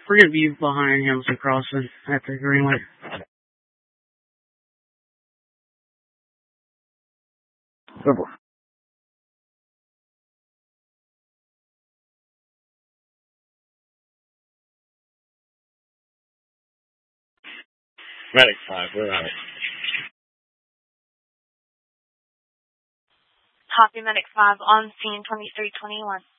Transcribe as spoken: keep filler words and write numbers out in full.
We're going to be behind Hamilton Crossing at the Greenway. Simple. Medic five, we're on it. Copy, Medic five on scene twenty-three twenty-one.